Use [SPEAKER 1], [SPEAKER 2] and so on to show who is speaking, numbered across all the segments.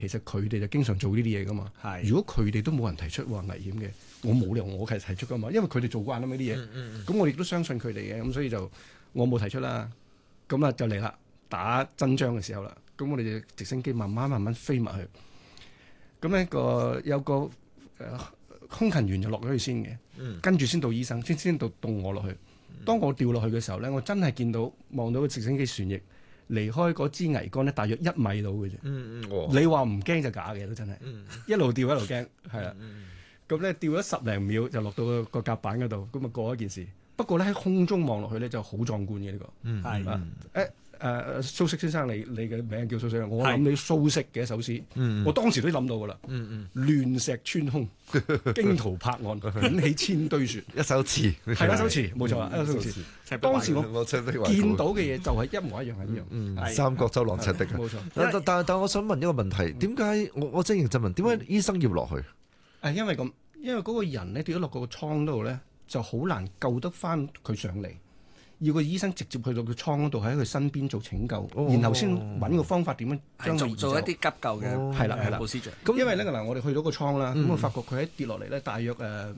[SPEAKER 1] 其實佢哋就經常做呢啲嘢噶嘛。
[SPEAKER 2] 係
[SPEAKER 1] 如果佢哋都冇人提出話危險嘅，我冇理由我係提出噶嘛，因為佢哋做慣啦嘛啲嘢。咁我亦都相信佢哋嘅，咁所以就我冇提出啦。咁啊就嚟啦，打真章嘅時候啦。咁我哋就直升機慢慢飛埋去。咁呢有個空勤員就落咗去先嘅，跟住先到醫生，先到我落去。當我掉落去嘅時候咧，我真係見到望到個直升機船翼離開嗰支桅杆咧，大約1米到嘅啫。你話唔驚就假嘅都真係，一路掉一路驚，係啦。咁咧掉咗10零秒就落到個甲板嗰度，咁啊過一件事。不過咧喺空中望落去咧就好壯觀嘅呢個。係蘇軾先生，你嘅名叫蘇軾，我諗你蘇軾嘅一首詩，我當時都諗到噶啦。亂石穿空，驚濤拍岸，捲起千堆船。
[SPEAKER 3] 一首詞
[SPEAKER 1] 係啦，一首詞冇錯啦，一首詞。當時我見到嘅嘢就係一模一樣係呢樣。
[SPEAKER 3] 三國周郎赤壁
[SPEAKER 1] 冇錯。
[SPEAKER 3] 但我想問一個問題，點解我真認真問，點解醫生要落去？
[SPEAKER 1] 因為嗰個人咧跌咗落個艙度咧，就好難救得翻佢上嚟。要個醫生直接去到個艙嗰度喺佢身邊做拯救，然後先揾個方法點樣將佢
[SPEAKER 2] 做一啲急救嘅
[SPEAKER 1] 係啦。
[SPEAKER 2] 咁
[SPEAKER 1] 因為咧嗱，我哋去到個艙啦，咁我發覺佢喺跌落嚟咧，大約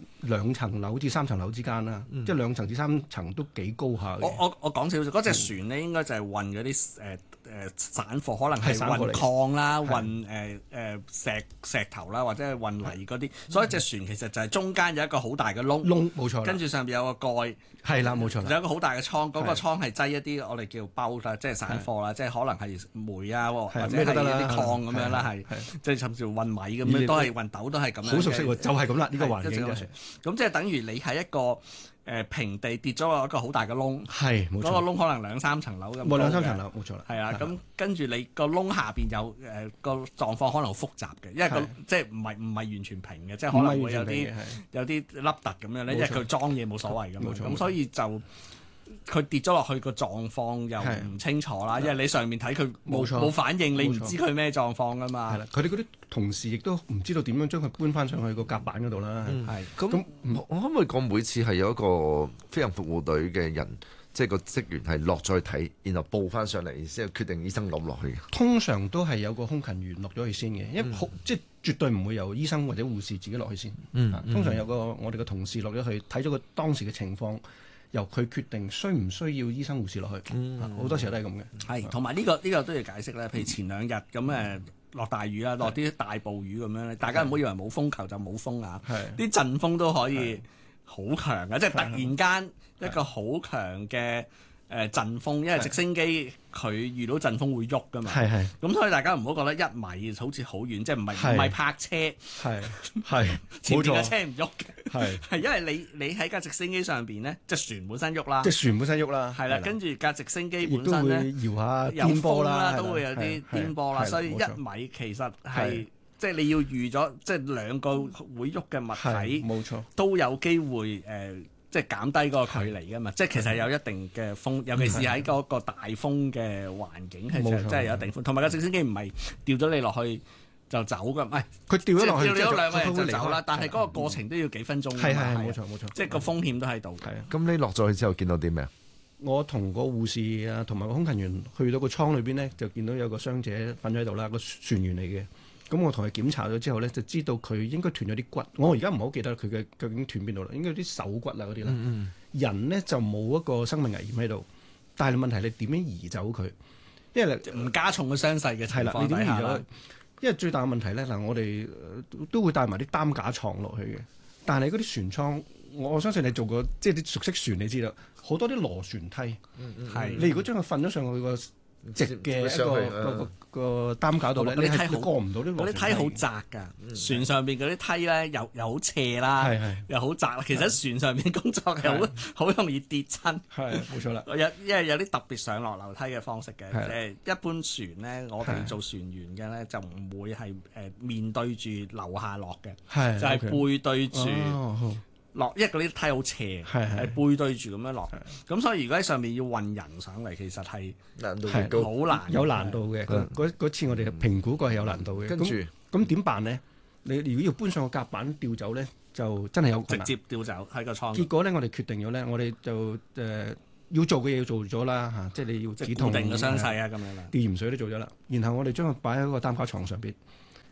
[SPEAKER 1] 2層樓至3層樓之間啦，即係2層至3層都幾高下嘅。
[SPEAKER 2] 我講少少，嗰隻船咧應該就係運嗰啲散貨，可能係運礦啦、運石頭啦，或者係運泥嗰啲。所以隻船其實就係中間有一個好大嘅窿，
[SPEAKER 1] 冇錯。
[SPEAKER 2] 跟住上邊有個蓋，
[SPEAKER 1] 係啦，冇錯。
[SPEAKER 2] 有一個好大嘅倉，嗰個倉係擠一啲我哋叫包啦，即係散貨啦，即係可能係煤啊，或者係一啲礦咁樣啦，係即係甚至運米咁樣，都係運豆都係咁樣。
[SPEAKER 1] 好熟悉喎，就係咁啦，呢個環境就係。
[SPEAKER 2] 咁即係等於你喺一個平地跌咗落一個好大嘅窿，
[SPEAKER 1] 係冇錯。
[SPEAKER 2] 嗰個窿可能2-3層樓咁。
[SPEAKER 1] 冇2-3層樓，冇錯啦。
[SPEAKER 2] 係啊，咁跟住你個窿下邊有個狀況可能好複雜嘅，因為即係唔係完全平嘅，即係可能會有啲凹凸咁樣咧，因為佢裝嘢冇所謂咁，咁所以就佢跌咗落去個狀況又唔清楚啦，因為你上面睇佢冇反應，你唔知佢咩狀況噶嘛。係啦，
[SPEAKER 1] 佢哋嗰啲同事亦都唔知道點樣將佢搬翻上去個甲板嗰度啦。
[SPEAKER 2] 係
[SPEAKER 3] 咁，我可唔可以講每次係有一個飛行服務隊嘅人，即係個職員係落咗去睇，然後報翻上嚟先決定醫生落唔落去嘅？
[SPEAKER 1] 通常都係有個空勤員落咗去先嘅，因為即係絕對唔會由醫生或者護士自己落去先。通常有個我哋嘅同事落咗去睇咗個當時嘅情況。由佢決定需唔需要醫生護士落去，好多時候都係咁嘅。
[SPEAKER 2] 係，同埋呢個都要解釋咧。譬如前2日咁落大雨啦，落啲大暴雨咁樣咧，大家唔好以為冇風球就冇風啊。啲陣風都可以好強嘅，即係突然間一個好強嘅陣風，因為直升機佢遇到陣風會喐噶嘛。咁所以大家唔好覺得1米好似好遠，即係唔係泊車。前面架車唔喐嘅。係因為你喺架直升機上邊咧，隻船本身喐啦。係啦，跟住架直升機本身咧
[SPEAKER 1] 搖下
[SPEAKER 2] 有風啦，都會有啲顛簸啦，所以1米其實係即係你要預咗，即係2個會喐嘅物體，
[SPEAKER 1] 冇錯，
[SPEAKER 2] 都有機會即係減低嗰個距離噶嘛，即係其實有一定嘅風，尤其是喺嗰個大風嘅環境，其實真係有一定風。同埋個直升機唔係掉咗你落去就走噶，唔係佢掉咗落去，掉咗2個人就走啦。但係嗰個過程都要幾分鐘。係
[SPEAKER 1] 冇錯，
[SPEAKER 2] 即係個風險都喺度。
[SPEAKER 3] 咁你落咗去之後見到啲咩啊？
[SPEAKER 1] 我同個護士啊，同埋個空勤員去到個艙裏邊呢，就見到有個傷者瞓咗喺度啦，個船員嚟嘅。咁我同佢檢查咗之後咧，就知道佢應該斷咗啲骨。我而家唔係好記得佢嘅究竟斷邊度啦，應該有啲手骨啊嗰啲啦。人呢就冇一個生命危險喺度，但係問題你點樣移走佢？因為
[SPEAKER 2] 唔加重個傷勢嘅情況底下啦。
[SPEAKER 1] 因為最大嘅問題咧，嗱我哋都會帶埋啲擔架床落去嘅，但係嗰啲船艙，我相信你做過即係啲熟悉船，你知道好多啲螺旋梯。你如果將佢瞓咗上去個直嘅一個擔架度咧，你係過唔到啲螺旋梯。嗰啲梯好窄㗎，船上邊嗰啲梯咧又好斜啦，又好窄。其實船上邊工作係好容易跌親。係冇錯啦。因為有啲特別上落樓梯嘅方式嘅。一般船咧，我哋做船員嘅咧就唔會係面對住樓下落嘅，就係背對住落，因為嗰啲梯好斜，係背對住咁樣落。咁所以如果喺上面要運人上嚟，其實係
[SPEAKER 3] 難度好高，
[SPEAKER 1] 好難，有難度嘅。嗰次我哋評估過係有難度嘅。跟住咁點辦呢？你如果要搬上個甲板吊走咧，就真係有困難。直接吊走喺個艙。結果咧，我哋決定咗咧，我哋就要做嘅嘢要做咗啦嚇，即係你要止痛、固定嘅傷勢啊咁樣啦。吊鹽水都做咗啦，然後我哋將佢擺喺個擔架床上邊。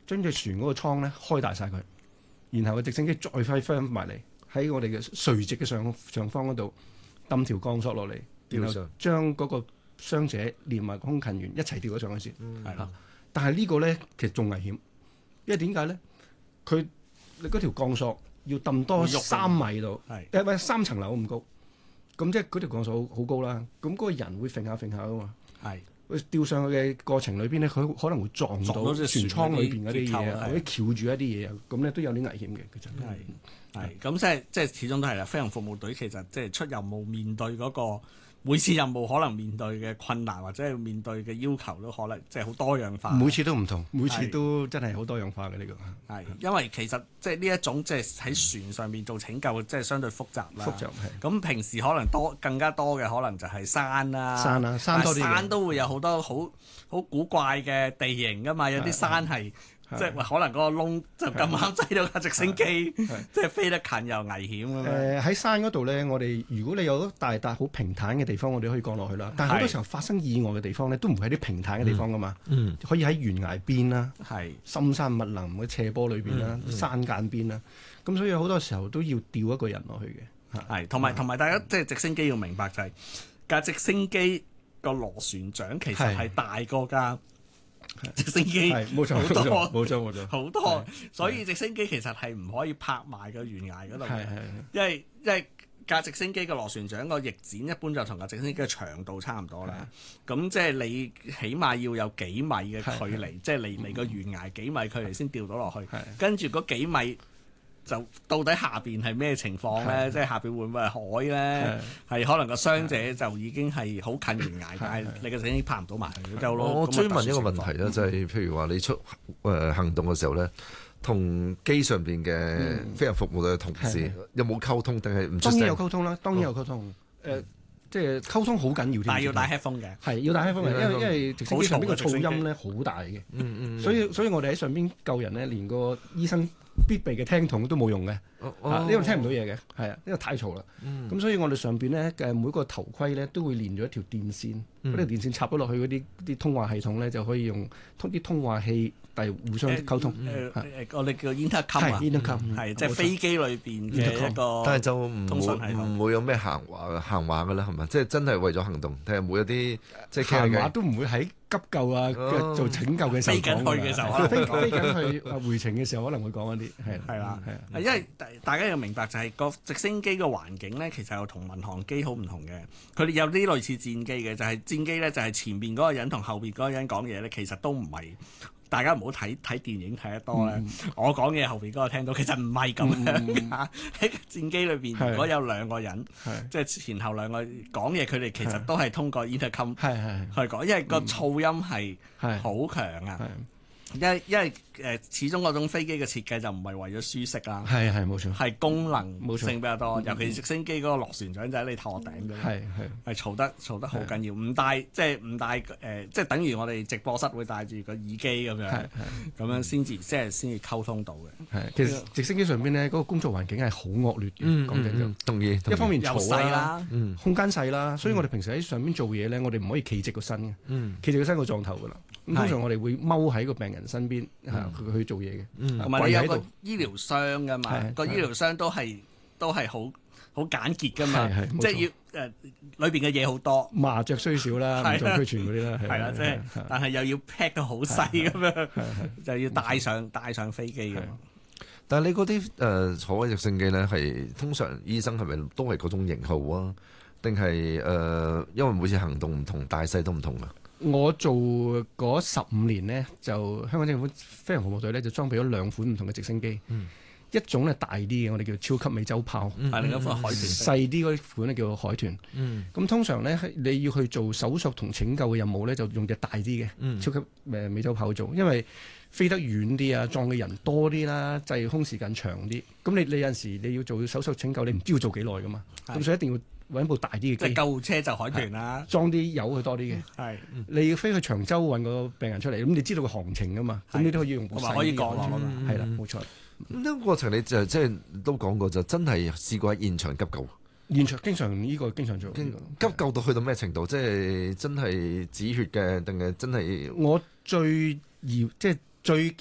[SPEAKER 1] 將隻船嗰個艙咧開大晒佢，然後個直升機再飛翻埋嚟喺我哋嘅垂直嘅上方嗰度抌條鋼索落嚟，然後將嗰個傷者連埋空勤員一齊吊咗上去先，係啦。但係呢個咧其實仲危險，因為點解咧？你嗰條鋼索要抌多3米度，唔係3層樓咁高，咁即係嗰條鋼索好高啦。咁嗰個人會揈下噶嘛。係。佢吊上去嘅過程裏邊咧，佢可能會撞到船艙裏邊嗰啲嘢啊，或者翹住一啲嘢啊，咁咧都有啲危險嘅。其實
[SPEAKER 2] 係咁即係始終都係啦。飛行服務隊其實即係出任務面對嗰個每次任務可能面對嘅困難或者係面對嘅要求都可能即係好多樣化。
[SPEAKER 1] 每次都唔同，每次都真係好多樣化嘅呢個。
[SPEAKER 2] 係因為其實即係呢一種即係喺船上面做拯救，即係相對複雜啦。
[SPEAKER 1] 複雜係。咁
[SPEAKER 2] 平時可能更加多嘅可能就係山啦。
[SPEAKER 1] 山多啲。
[SPEAKER 2] 山都會有好多好古怪嘅地形㗎嘛，有啲山係。即係可能嗰個窿就咁啱擠到架直升機，即係飛得近又危險咁樣。
[SPEAKER 1] 喺山嗰度咧，我哋如果你有大笪好平坦嘅地方，我哋可以降落去啦。但係好多時候發生意外嘅地方咧，都唔係啲平坦嘅地方噶嘛。可以喺懸崖邊啦，深山密林嘅斜坡裏邊啦，山間邊啦。咁所以好多時候都要吊一個人落去嘅。
[SPEAKER 2] 係，同埋大家即係直升機要明白就係架直升機個螺旋槳其實係大過架直升機，
[SPEAKER 1] 冇錯
[SPEAKER 2] 好多，所以直升機其實係唔可以拍埋個懸崖嗰度嘅，因為架直升機嘅螺旋槳個翼展一般就同架直升機嘅長度差唔多啦。咁即係你起碼要有幾米嘅距離，即係離個懸崖幾米距離先掉到落去，跟住嗰幾米。就到底下邊係咩情況咧？即係下邊會唔會係海咧？係可能個傷者就已經係好近懸崖，但係你個直升機拍唔到埋去。
[SPEAKER 3] 我追問一個問題啦，就係譬如話你出行動嘅時候咧，同機上邊嘅飛行服務隊嘅同事有冇溝通，定係唔出聲？
[SPEAKER 1] 當然有溝通啦，當然有溝通。即係溝通好緊要添。
[SPEAKER 2] 但係要戴 headphone 嘅。
[SPEAKER 1] 係要戴 headphone 嘅，因為直升機上邊個噪音咧好大嘅。所以我哋喺上邊救人咧，連個醫生必備嘅聽筒都冇用嘅，呢度聽唔到嘢嘅，係啊，呢度太嘈啦。咁所以我哋上邊咧嘅每個頭盔咧都會連咗一條電線，嗰條電線插咗落去嗰啲通話系統咧就可以用啲通話器嚟互相溝通。
[SPEAKER 2] 我哋叫 intercom 啊，係即係飛機裏邊嘅一個，
[SPEAKER 3] 但係就唔會有咩閒話㗎啦，係咪？即係真係為咗行動，定係冇一啲即係閒
[SPEAKER 1] 話都唔會喺急救啊做拯救嘅時候講。飛緊
[SPEAKER 2] 去嘅時候，
[SPEAKER 1] 飛緊去回程嘅時候可能會講一啲
[SPEAKER 2] 係啦，因為大家要明白就係個直升機嘅環境咧，其實又同民航機好唔同嘅。佢哋有啲類似戰機嘅，就係戰機咧，就係前面嗰個人同後邊嗰個人講嘢咧，其實都唔係。大家唔好睇電影睇得多咧，我講嘢後邊嗰個聽到，其實唔係咁樣㗎。喺戰機裏邊，如果有兩個人，即係前後兩個講嘢，佢哋其實都係通過 intercom 去講，因為個噪音係好強啊。因為始終嗰種飛機嘅設計就唔係為咗舒適啦，
[SPEAKER 1] 係冇錯，
[SPEAKER 2] 係功能性比較多。尤其是直升機嗰個螺旋槳就喺你頭頂嘅，係嘈得好緊要。唔帶即係等於我哋直播室會帶住個耳機咁樣先至溝通到嘅。
[SPEAKER 1] 其實直升機上邊咧嗰個工作環境係好惡劣嘅，講緊就
[SPEAKER 3] 同意。
[SPEAKER 1] 一方面嘈
[SPEAKER 2] 細啦，
[SPEAKER 1] 空間細啦，所以我哋平時喺上邊做嘢咧，我哋唔可以企直個身嘅，企直個身個撞頭㗎啦。咁通常我哋會踎喺個病人身邊去做嘢嘅，
[SPEAKER 2] 同埋你有個醫療箱㗎嘛，個醫療箱都係好簡潔㗎嘛，即係要裏邊嘅嘢好多，
[SPEAKER 1] 麻雀雖少啦，唔做俱全嗰啲啦，
[SPEAKER 2] 係啦，即係但係又要 pack 到好細咁樣，就要帶上飛機㗎嘛。
[SPEAKER 3] 但係你嗰啲坐直升機咧，係通常醫生係咪都係嗰種型號啊？定係因為每次行動唔同，大細都唔同啊？
[SPEAKER 1] 我做嗰15年呢，就香港政府飛行服務隊咧就裝備咗2款唔同嘅直升機，一種咧大啲嘅，我哋叫超級美洲豹，
[SPEAKER 2] 另一款海豚，
[SPEAKER 1] 細啲嗰款咧叫海豚。咁通常咧你要去做搜索同拯救嘅任務咧，就用隻大啲嘅超級美洲豹做，因為飛得遠啲啊，撞嘅人多啲啦，滯空時間長啲。咁你有陣時你要做搜索拯救，你唔知要做幾耐噶嘛，咁所以一定要揾部大啲嘅機，
[SPEAKER 2] 即係救護車就海豚啦，
[SPEAKER 1] 裝啲油佢多啲嘅。你要飛去長洲揾個病人出嚟，咁你知道個行程噶嘛，咁你都可以用部細啲，
[SPEAKER 2] 可以降落啊嘛。
[SPEAKER 1] 係啦，冇錯。
[SPEAKER 3] 咁呢個過程你就即係都講過，就真係試過喺現場急救。
[SPEAKER 1] 現場經常做。
[SPEAKER 3] 急救到去到咩程度？即係真係止血嘅，定係真係？
[SPEAKER 1] 我最